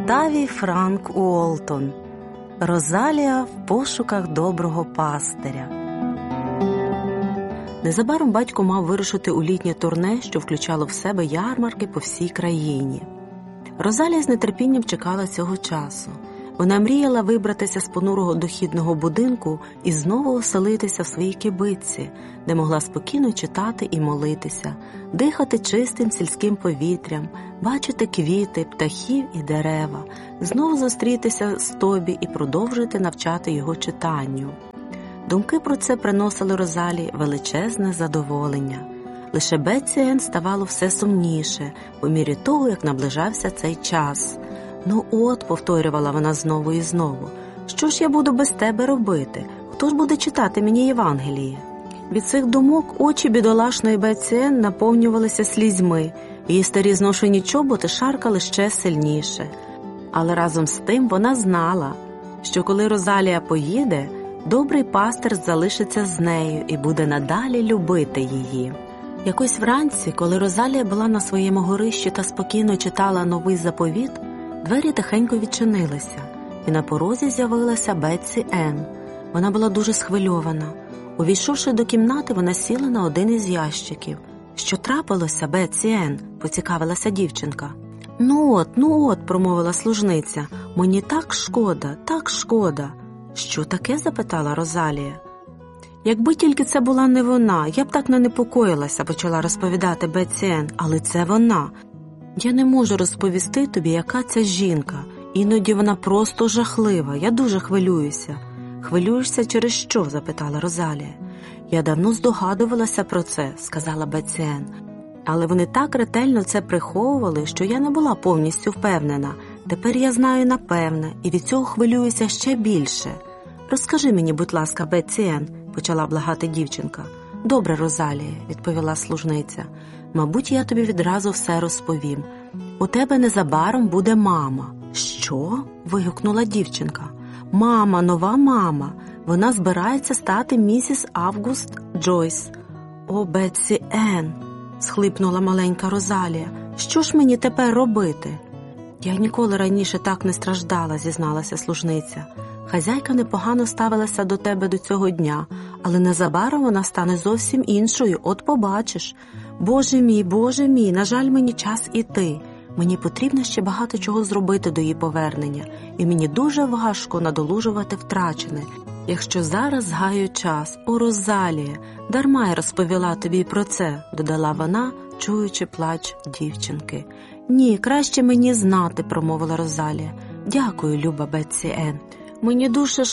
Октавій Франк Уолтон. Розалія в пошуках доброго пастиря. Незабаром батько мав вирушити у літнє турне, що включало в себе ярмарки по всій країні. Розалія з нетерпінням чекала цього часу. Вона мріяла вибратися з понурого дохідного будинку і знову оселитися в своїй кибитці, де могла спокійно читати і молитися, дихати чистим сільським повітрям, бачити квіти, птахів і дерева, знову зустрітися з Тобі і продовжити навчати його читанню. Думки про це приносили Розалії величезне задоволення. Лише Бетсі Енн ставало все сумніше, по мірі того, як наближався цей час. «Ну от», – повторювала вона знову і знову, – «що ж я буду без тебе робити? Хто ж буде читати мені Євангеліє?» Від цих думок очі бідолашної Бетсі Енн наповнювалися слізьми, її старі зношені чоботи шаркали ще сильніше. Але разом з тим вона знала, що коли Розалія поїде, добрий пастир залишиться з нею і буде надалі любити її. Якось вранці, коли Розалія була на своєму горищі та спокійно читала новий заповіт, двері тихенько відчинилися, і на порозі з'явилася Бетсі Енн. Вона була дуже схвильована. Увійшовши до кімнати, вона сіла на один із ящиків. «Що трапилося, Бетсі Енн?» – поцікавилася дівчинка. Ну от», – промовила служниця, – «мені так шкода, так шкода». «Що таке?» – запитала Розалія. «Якби тільки це була не вона, я б так не непокоїлася», – почала розповідати Бетсі Енн, – «але це вона. Я не можу розповісти тобі, яка ця жінка. Іноді вона просто жахлива, я дуже хвилююся». «Хвилюєшся через що?» – запитала Розалія. «Я давно здогадувалася про це», – сказала Бетсі Енн. «Але вони так ретельно це приховували, що я не була повністю впевнена. Тепер я знаю напевне, і від цього хвилююся ще більше». «Розкажи мені, будь ласка, Бетсі Енн», – почала благати дівчинка. «Добре, Розалія», – відповіла служниця. «Мабуть, я тобі відразу все розповім. У тебе незабаром буде мама». «Що?» – вигукнула дівчинка. «Мама, нова мама. Вона збирається стати місіс Август Джойс». «О, Бетсі Енн!» – схлипнула маленька Розалія. «Що ж мені тепер робити?» «Я ніколи раніше так не страждала», – зізналася служниця. «Хазяйка непогано ставилася до тебе до цього дня, але незабаром вона стане зовсім іншою, от побачиш. Боже мій, на жаль, мені час іти. Мені потрібно ще багато чого зробити до її повернення, і мені дуже важко надолужувати втрачене, якщо зараз згаю час. О, Розалія, дарма я розповіла тобі про це», – додала вона, чуючи плач дівчинки. «Ні, краще мені знати», – промовила Розалія. «Дякую, люба Бетсі Енн». «Мені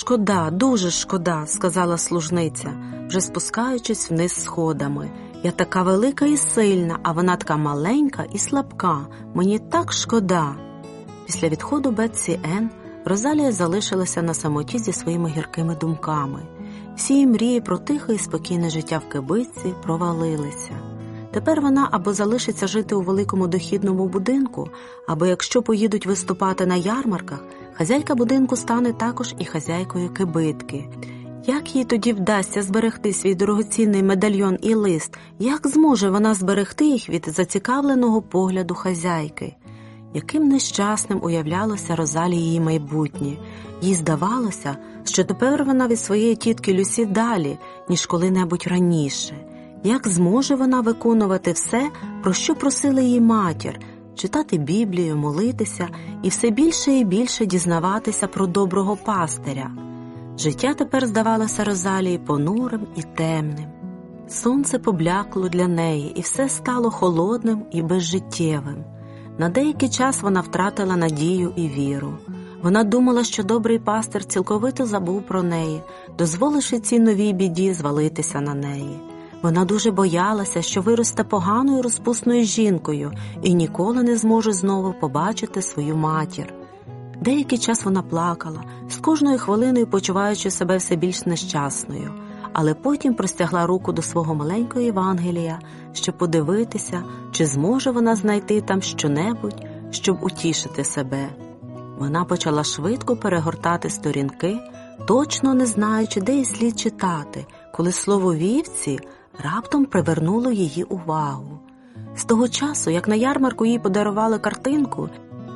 дуже шкода», – сказала служниця, вже спускаючись вниз сходами. «Я така велика і сильна, а вона така маленька і слабка. Мені так шкода». Після відходу Бетсі Енн Розалія залишилася на самоті зі своїми гіркими думками. Всі її мрії про тихе і спокійне життя в кибитці провалилися. Тепер вона або залишиться жити у великому дохідному будинку, або якщо поїдуть виступати на ярмарках, хазяйка будинку стане також і хазяйкою кибитки. Як їй тоді вдасться зберегти свій дорогоцінний медальйон і лист? Як зможе вона зберегти їх від зацікавленого погляду хазяйки? Яким нещасним уявлялося Розалії її майбутнє. Їй здавалося, що тепер вона від своєї тітки Люсі далі, ніж коли-небудь раніше. Як зможе вона виконувати все, про що просила її матір, читати Біблію, молитися і все більше і більше дізнаватися про доброго пастиря? Життя тепер здавалося Розалії понурим і темним. Сонце поблякло для неї, і все стало холодним і безжиттєвим. На деякий час вона втратила надію і віру. Вона думала, що добрий пастир цілковито забув про неї, дозволивши цій новій біді звалитися на неї. Вона дуже боялася, що виросте поганою розпусною жінкою і ніколи не зможе знову побачити свою матір. Деякий час вона плакала, з кожною хвилиною почуваючи себе все більш нещасною, але потім простягла руку до свого маленького Євангелія, щоб подивитися, чи зможе вона знайти там щонебудь, щоб утішити себе. Вона почала швидко перегортати сторінки, точно не знаючи, де їй слід читати, коли слово «вівці» раптом привернуло її увагу. З того часу, як на ярмарку їй подарували картинку,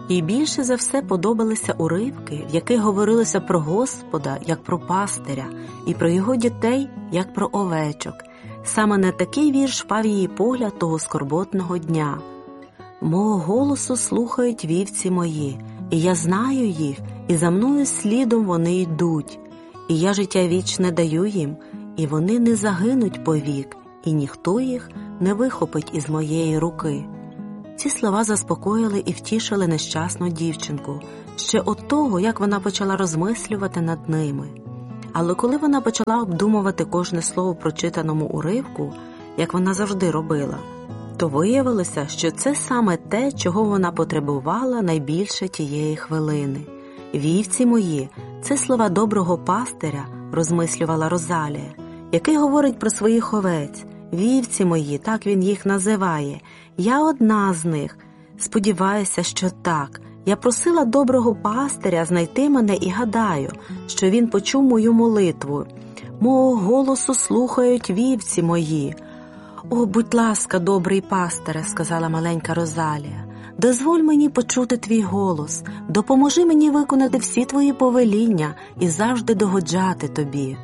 Їй більше за все подобалися уривки, в яких говорилося про Господа, як про пастиря, і про його дітей, як про овечок. Саме на такий вірш впав її погляд того скорботного дня. «Мого голосу слухають вівці мої, і я знаю їх, і за мною слідом вони йдуть. І я життя вічне даю їм, і вони не загинуть повік, і ніхто їх не вихопить із моєї руки». Ці слова заспокоїли і втішили нещасну дівчинку ще от того, як вона почала розмислювати над ними. Але коли вона почала обдумувати кожне слово в прочитаному уривку, як вона завжди робила, то виявилося, що це саме те, чого вона потребувала найбільше тієї хвилини. «Вівці мої» – це слова доброго пастиря, розмислювала Розалія, який говорить про своїх овець. «Вівці мої», так він їх називає. «Я одна з них. Сподіваюся, що так. Я просила доброго пастиря знайти мене і гадаю, що він почув мою молитву. Мого голосу слухають вівці мої». «О, будь ласка, добрий пастире», – сказала маленька Розалія, – «дозволь мені почути твій голос, допоможи мені виконати всі твої повеління і завжди догоджати тобі.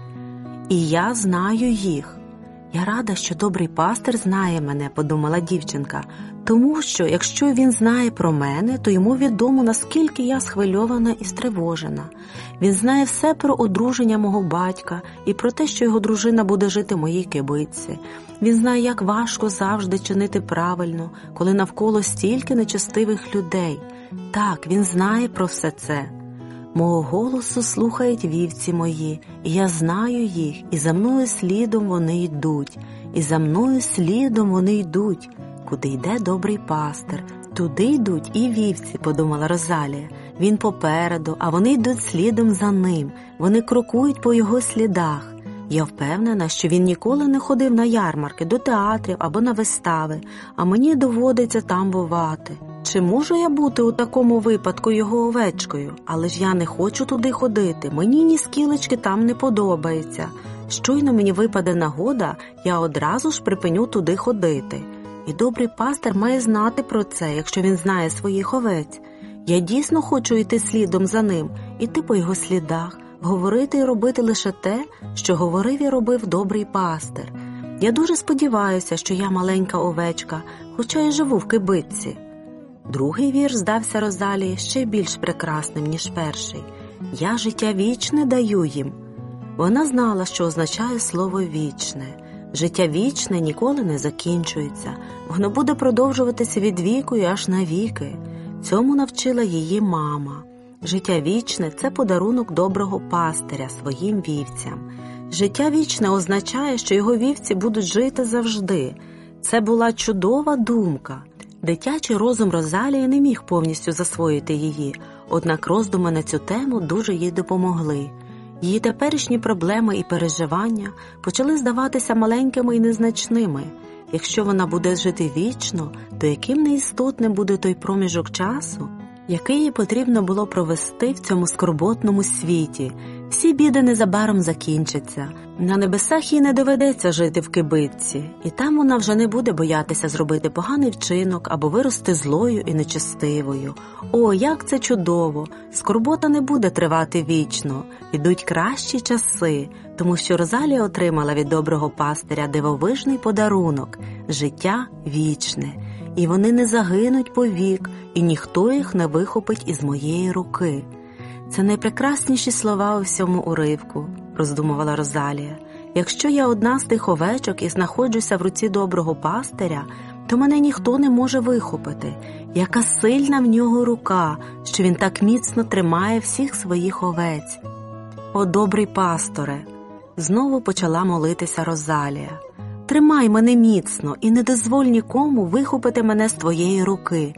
І я знаю їх». «Я рада, що добрий пастир знає мене», – подумала дівчинка, «тому що, якщо він знає про мене, то йому відомо, наскільки я схвильована і стривожена. Він знає все про одруження мого батька і про те, що його дружина буде жити в моїй кибитці. Він знає, як важко завжди чинити правильно, коли навколо стільки нечестивих людей. Так, він знає про все це. Мого голосу слухають вівці мої, і я знаю їх, і за мною слідом вони йдуть, і за мною слідом вони йдуть. Куди йде добрий пастир, туди йдуть і вівці», – подумала Розалія. «Він попереду, а вони йдуть слідом за ним, вони крокують по його слідах. Я впевнена, що він ніколи не ходив на ярмарки, до театрів або на вистави, а мені доводиться там бувати. Чи можу я бути у такому випадку його овечкою? Але ж я не хочу туди ходити, мені ні скілечки там не подобається. Щойно мені випаде нагода, я одразу ж припиню туди ходити. І добрий пастир має знати про це, якщо він знає своїх овець. Я дійсно хочу йти слідом за ним, іти по його слідах, говорити і робити лише те, що говорив і робив добрий пастир. Я дуже сподіваюся, що я маленька овечка, хоча й живу в кибитці». Другий вірш здався Розалії ще більш прекрасним, ніж перший. «Я життя вічне даю їм». Вона знала, що означає слово «вічне». Життя вічне ніколи не закінчується, воно буде продовжуватися від віку і аж на віки. Цьому навчила її мама. Життя вічне – це подарунок доброго пастиря своїм вівцям. Життя вічне означає, що його вівці будуть жити завжди. Це була чудова думка. Дитячий розум Розалії не міг повністю засвоїти її, однак роздуми на цю тему дуже їй допомогли. Її теперішні проблеми і переживання почали здаватися маленькими і незначними. Якщо вона буде жити вічно, то яким неістотним буде той проміжок часу, який їй потрібно було провести в цьому скорботному світі. Всі біди незабаром закінчаться. На небесах їй не доведеться жити в кибитці, і там вона вже не буде боятися зробити поганий вчинок або вирости злою і нечестивою. О, як це чудово! Скорбота не буде тривати вічно. Ідуть кращі часи, тому що Розалія отримала від доброго пастиря дивовижний подарунок – життя вічне. І вони не загинуть повік, і ніхто їх не вихопить із моєї руки. Це найпрекрасніші слова у всьому уривку, роздумувала Розалія. Якщо я одна з тих овечок і знаходжуся в руці доброго пастиря, то мене ніхто не може вихопити. Яка сильна в нього рука, що він так міцно тримає всіх своїх овець. О, добрий пасторе! Знову почала молитися Розалія. Тримай мене міцно і не дозволь нікому вихопити мене з твоєї руки.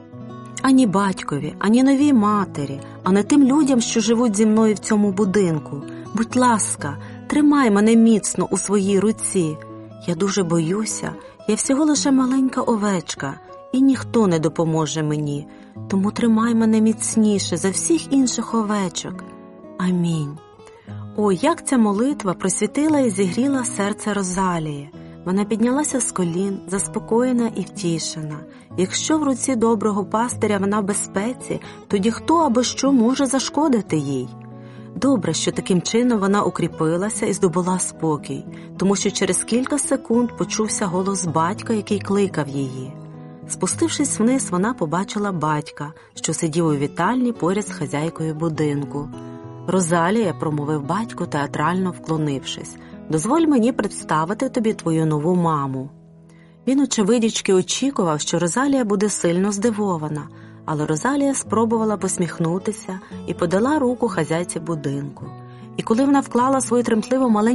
Ані батькові, ані новій матері, а не тим людям, що живуть зі мною в цьому будинку. Будь ласка, тримай мене міцно у своїй руці. Я дуже боюся, я всього лише маленька овечка, і ніхто не допоможе мені. Тому тримай мене міцніше за всіх інших овечок. Амінь. О, як ця молитва просвітила і зігріла серце Розалії. Вона піднялася з колін, заспокоєна і втішена. Якщо в руці доброго пастиря вона в безпеці, тоді хто або що може зашкодити їй? Добре, що таким чином вона укріпилася і здобула спокій, тому що через кілька секунд почувся голос батька, який кликав її. Спустившись вниз, вона побачила батька, що сидів у вітальні поряд з хазяйкою будинку. «Розалія», – промовив батько, театрально вклонившись, – «дозволь мені представити тобі твою нову маму». Він очевидячки очікував, що Розалія буде сильно здивована, але Розалія спробувала посміхнутися і подала руку хазяйці будинку. І коли вона вклала свою тремтливу маленьку